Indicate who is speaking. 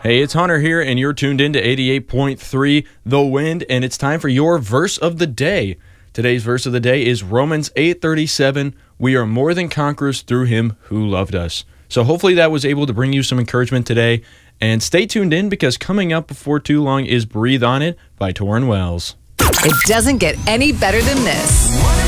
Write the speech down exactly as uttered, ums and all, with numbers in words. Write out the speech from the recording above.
Speaker 1: Hey, it's Hunter here, and you're tuned in to eighty-eight point three The Wind, and it's time for your verse of the day. Today's verse of the day is Romans eight thirty-seven. We are more than conquerors through him who loved us. So hopefully that was able to bring you some encouragement today. And stay tuned in, because coming up before too long is Breathe On It by Torrin Wells.
Speaker 2: It doesn't get any better than this.